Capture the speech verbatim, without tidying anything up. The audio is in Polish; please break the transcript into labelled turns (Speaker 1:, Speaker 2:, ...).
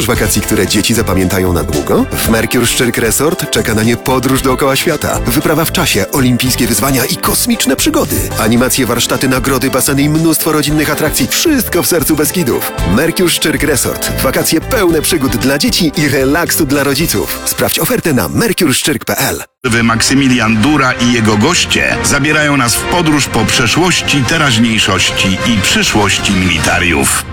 Speaker 1: Szukasz wakacji, które dzieci zapamiętają na długo? W Mercure Szczyrk Resort czeka na nie podróż dookoła świata, wyprawa w czasie, olimpijskie wyzwania i kosmiczne przygody. Animacje, warsztaty, nagrody, baseny i mnóstwo rodzinnych atrakcji. Wszystko w sercu Beskidów. Mercure Szczyrk Resort. Wakacje pełne przygód dla dzieci i relaksu dla rodziców. Sprawdź ofertę na mercure szczyrk kropka p l.
Speaker 2: Maksymilian Dura i jego goście zabierają nas w podróż po przeszłości, teraźniejszości i przyszłości militariów.